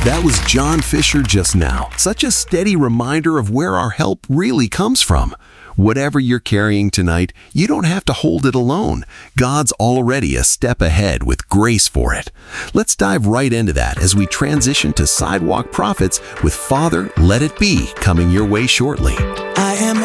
That was John Fisher just now. Such a steady reminder of where our help really comes from. Whatever you're carrying tonight, you don't have to hold it alone. God's already a step ahead with grace for it. Let's dive right into that as we transition to Sidewalk Prophets with Father Let It Be coming your way shortly.